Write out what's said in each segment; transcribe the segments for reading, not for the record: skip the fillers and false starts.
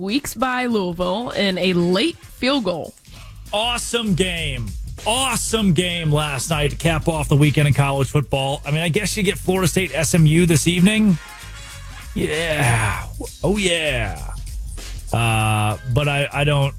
squeaks by Louisville in a late field goal. Awesome game. Awesome game last night to cap off the weekend in college football. I mean, I guess you get Florida State SMU this evening. Yeah. Oh, yeah. But I don't...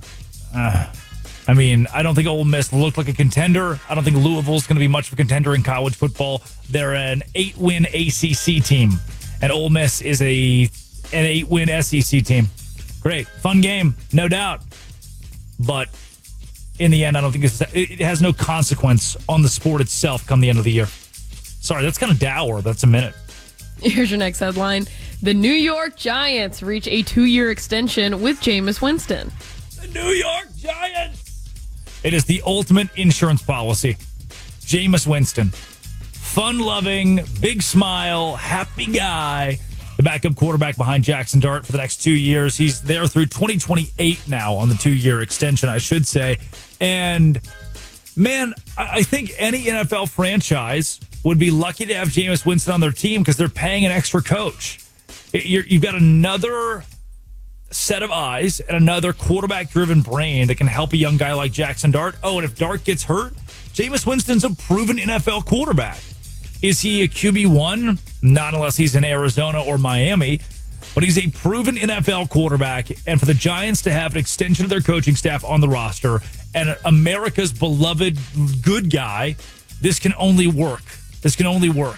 I don't think Ole Miss looked like a contender. I don't think Louisville's going to be much of a contender in college football. They're an 8-win ACC team, and Ole Miss is an 8-win SEC team. Great. Fun game, no doubt. But in the end, I don't think it has no consequence on the sport itself come the end of the year. Sorry, that's kind of dour. That's a minute. Here's your next headline. The New York Giants reach a 2-year extension with Jameis Winston. The New York Giants! It is the ultimate insurance policy. Jameis Winston. Fun-loving, big smile, happy guy. The backup quarterback behind Jackson Dart for the next 2 years. He's there through 2028 now on the 2-year extension, I should say. And, man, I think any NFL franchise would be lucky to have Jameis Winston on their team because they're paying an extra coach. You've got another set of eyes and another quarterback-driven brain that can help a young guy like Jackson Dart. Oh, and if Dart gets hurt, Jameis Winston's a proven NFL quarterback. Is he a QB1? Not unless he's in Arizona or Miami. But he's a proven NFL quarterback. And for the Giants to have an extension of their coaching staff on the roster and America's beloved good guy, this can only work. This can only work.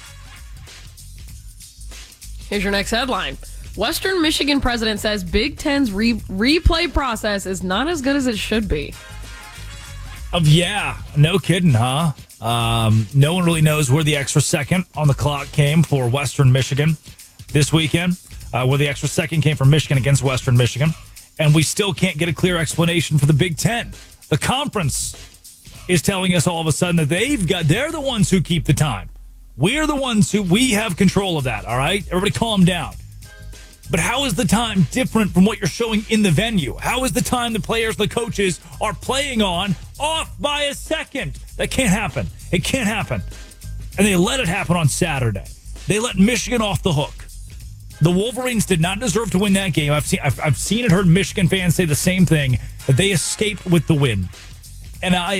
Here's your next headline. Western Michigan president says Big Ten's replay process is not as good as it should be. Yeah, no kidding, huh? No one really knows where the extra second on the clock came for Western Michigan this weekend, where the extra second came from Michigan against Western Michigan. And we still can't get a clear explanation for the Big Ten. The conference is telling us all of a sudden that they're the ones who keep the time. We're the ones we have control of that, all right? Everybody calm down. But how is the time different from what you're showing in the venue? How is the time the players, the coaches are playing on off by a second? That can't happen. It can't happen. And they let it happen on Saturday. They let Michigan off the hook. The Wolverines did not deserve to win that game. I've seen and heard Michigan fans say the same thing, that they escaped with the win. And I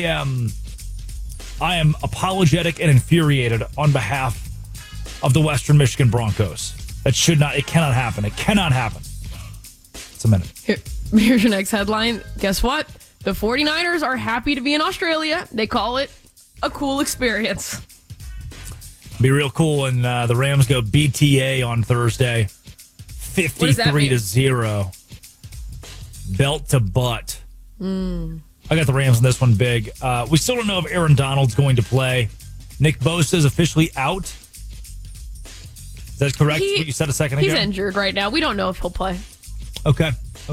am apologetic and infuriated on behalf of the Western Michigan Broncos. It cannot happen. It cannot happen. It's a minute. Here's your next headline. Guess what? The 49ers are happy to be in Australia. They call it a cool experience. Be real cool when the Rams go BTA on Thursday. 53-0. Belt to butt. I got the Rams in this one big. We still don't know if Aaron Donald's going to play. Nick Bosa is officially out. Is that correct? What you said a second ago? He's injured right now. We don't know if he'll play. Okay.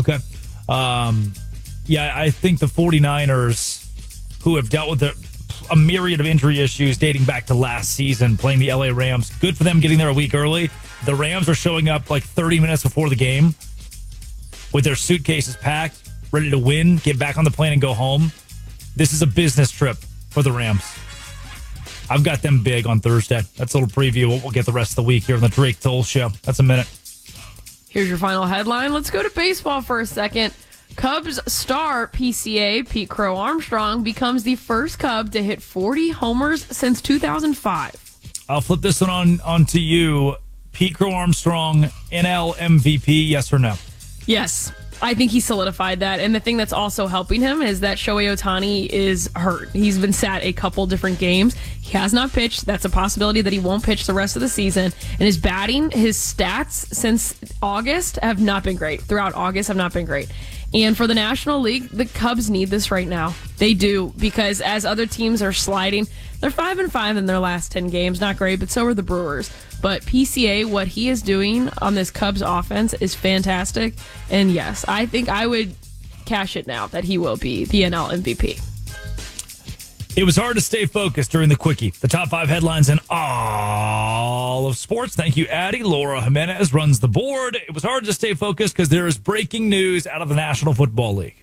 Yeah, I think the 49ers, who have dealt with a myriad of injury issues dating back to last season, playing the LA Rams, good for them getting there a week early. The Rams are showing up like 30 minutes before the game with their suitcases packed, ready to win, get back on the plane and go home. This is a business trip for the Rams. I've got them big on Thursday. That's a little preview. We'll get the rest of the week here on the Drake Toll Show. That's a minute. Here's your final headline. Let's go to baseball for a second. Cubs star PCA Pete Crow Armstrong becomes the first Cub to hit 40 homers since 2005. I'll flip this one on to you. Pete Crow Armstrong, NL MVP, yes or no? Yes. I think he solidified that. And the thing that's also helping him is that Shohei Ohtani is hurt. He's been sat a couple different games. He has not pitched. That's a possibility that he won't pitch the rest of the season. And his batting, his stats since August have not been great. Throughout August have not been great. And for the National League, the Cubs need this right now. They do, because as other teams are sliding, they're 5-5 in their last 10 games. Not great, but so are the Brewers. But PCA, what he is doing on this Cubs offense is fantastic. And yes, I think I would cash it now that he will be the NL MVP. It was hard to stay focused during the Quickie. The top 5 headlines in all of sports. Thank you, Addie. Laura Jimenez runs the board. It was hard to stay focused because there is breaking news out of the National Football League.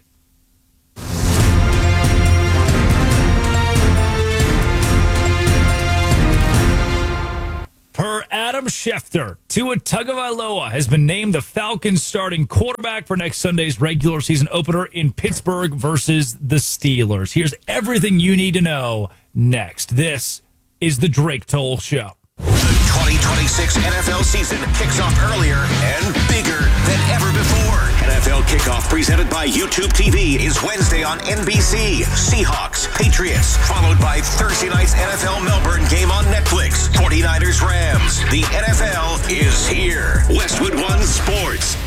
Per Adam Schefter. Tua Tagovailoa has been named the Falcons' starting quarterback for next Sunday's regular season opener in Pittsburgh versus the Steelers. Here's everything you need to know next. This is the Drake Toll Show. The 2026 NFL season kicks off earlier and bigger than ever before. NFL Kickoff presented by YouTube TV is Wednesday on NBC. Seahawks, Patriots, followed by Thursday night's NFL Melbourne game on Netflix. 49ers, Rams. The NFL is here. Westwood One Sports.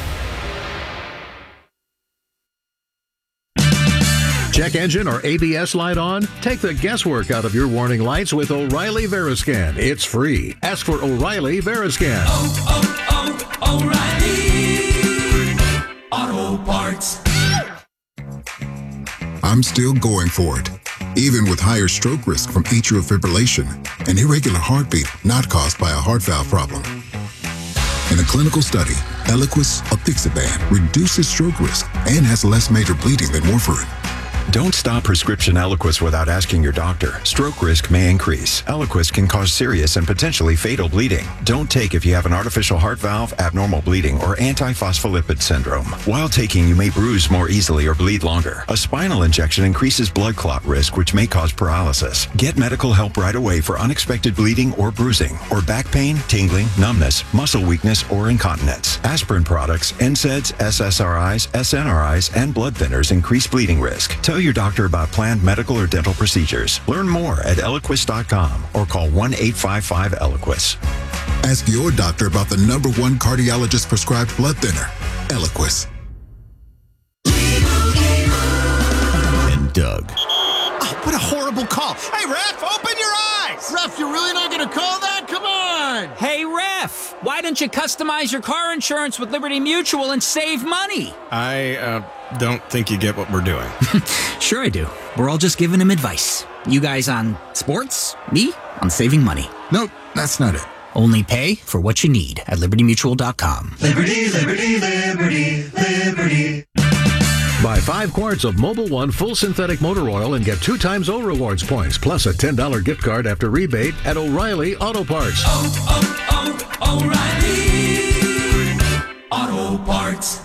Check engine or ABS light on? Take the guesswork out of your warning lights with O'Reilly Veriscan. It's free. Ask for O'Reilly Veriscan. O'Reilly Auto Parts. I'm still going for it, even with higher stroke risk from atrial fibrillation, an irregular heartbeat not caused by a heart valve problem. In a clinical study, Eliquis apixaban reduces stroke risk and has less major bleeding than warfarin. Don't stop prescription Eliquis without asking your doctor. Stroke risk may increase. Eliquis can cause serious and potentially fatal bleeding. Don't take if you have an artificial heart valve, abnormal bleeding, or antiphospholipid syndrome. While taking, you may bruise more easily or bleed longer. A spinal injection increases blood clot risk, which may cause paralysis. Get medical help right away for unexpected bleeding or bruising, or back pain, tingling, numbness, muscle weakness, or incontinence. Aspirin products, NSAIDs, SSRIs, SNRIs, and blood thinners increase bleeding risk. Tell your doctor about planned medical or dental procedures. Learn more at Eliquis.com or call 1-855-ELIQUIS. Ask your doctor about the #1 cardiologist prescribed blood thinner, Eliquis. And Doug. Oh, what a horrible call. Hey, ref, open your eyes. Ref, you're really not going to call that? Come on. Hey, ref, why don't you customize your car insurance with Liberty Mutual and save money? I don't think you get what we're doing. Sure I do. We're all just giving him advice. You guys on sports, me on saving money. Nope, that's not it. Only pay for what you need at libertymutual.com. Liberty, liberty, liberty, liberty. Buy 5 quarts of Mobil 1 full synthetic motor oil and get 2 times O Rewards points, plus a $10 gift card after rebate at O'Reilly Auto Parts. O'Reilly Auto Parts.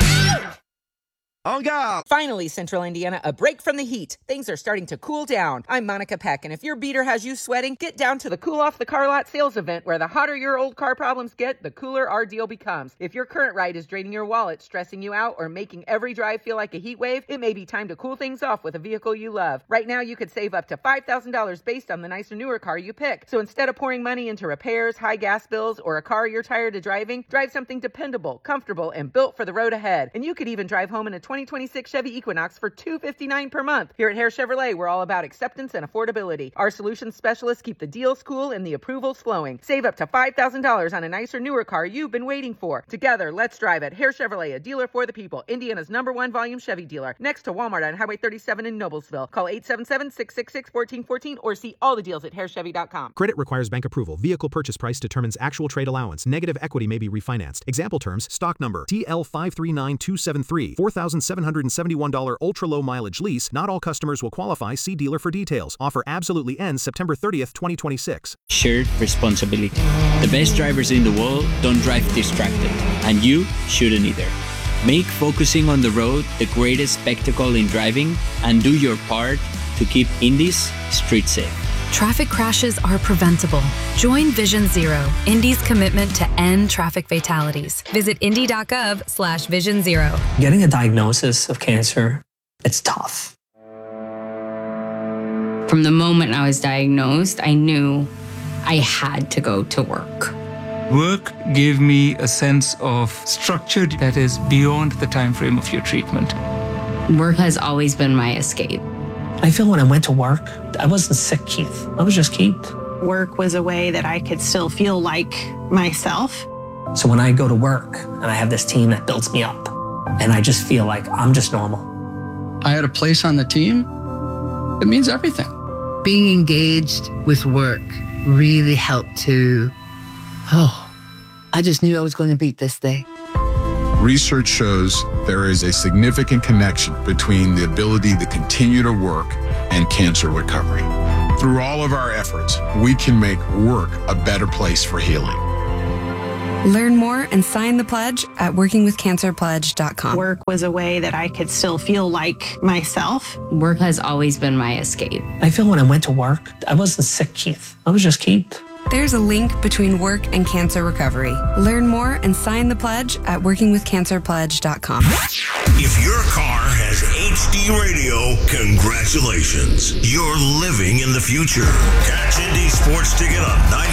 On God. Finally, Central Indiana, a break from the heat. Things are starting to cool down. I'm Monica Peck, and if your beater has you sweating, get down to the Cool Off the Car Lot sales event, where the hotter your old car problems get, the cooler our deal becomes. If your current ride is draining your wallet, stressing you out, or making every drive feel like a heat wave, it may be time to cool things off with a vehicle you love. Right now, you could save up to $5,000 based on the nicer, newer car you pick. So instead of pouring money into repairs, high gas bills, or a car you're tired of driving, drive something dependable, comfortable, and built for the road ahead. And you could even drive home in a 2026 Chevy Equinox for $259 per month. Here at Hare Chevrolet, we're all about acceptance and affordability. Our solutions specialists keep the deals cool and the approvals flowing. Save up to $5,000 on a nicer, newer car you've been waiting for. Together, let's drive at Hare Chevrolet, a dealer for the people. Indiana's #1 volume Chevy dealer. Next to Walmart on Highway 37 in Noblesville. Call 877-666-1414 or see all the deals at harechevy.com. Credit requires bank approval. Vehicle purchase price determines actual trade allowance. Negative equity may be refinanced. Example terms: stock number TL539273, $4,771 ultra-low mileage lease. Not all customers will qualify. See dealer for details. Offer absolutely ends September 30th, 2026. Shared responsibility. The best drivers in the world don't drive distracted, and you shouldn't either. Make focusing on the road the greatest spectacle in driving, and do your part to keep Indy's street safe. Traffic crashes are preventable. Join Vision Zero, Indy's commitment to end traffic fatalities. Visit indy.gov/Vision Zero. Getting a diagnosis of cancer, it's tough. From the moment I was diagnosed, I knew I had to go to work. Work gave me a sense of structure that is beyond the time frame of your treatment. Work has always been my escape. I feel when I went to work, I wasn't sick, Keith. I was just Keith. Work was a way that I could still feel like myself. So when I go to work and I have this team that builds me up, and I just feel like I'm just normal. I had a place on the team. It means everything. Being engaged with work really helped to, I just knew I was going to beat this day. Research shows there is a significant connection between the ability to continue to work and cancer recovery. Through all of our efforts, we can make work a better place for healing. Learn more and sign the pledge at workingwithcancerpledge.com. Work was a way that I could still feel like myself. Work has always been my escape. I feel when I went to work, I wasn't sick, Keith. I was just Keith. There's a link between work and cancer recovery. Learn more and sign the pledge at workingwithcancerpledge.com. If your car has HD radio, congratulations. You're living in the future. Catch Indy Sports Ticket on 90.